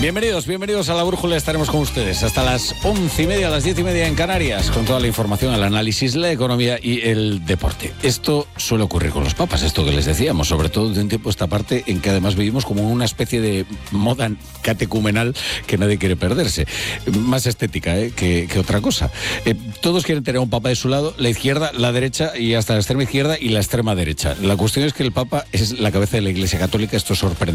Bienvenidos a La Brújula. Estaremos con ustedes hasta las 11:30, las 10:30 en Canarias, con toda la información, el análisis, la economía y el deporte. Esto suele ocurrir con los papas, esto que les decíamos, sobre todo de un tiempo a esta parte en que además vivimos como una especie de moda catecumenal que nadie quiere perderse. Más estética que otra cosa. Todos quieren tener a un papa de su lado, la izquierda, la derecha y hasta la extrema izquierda y la extrema derecha. La cuestión es que el papa es la cabeza de la Iglesia Católica, esto es sorprendente.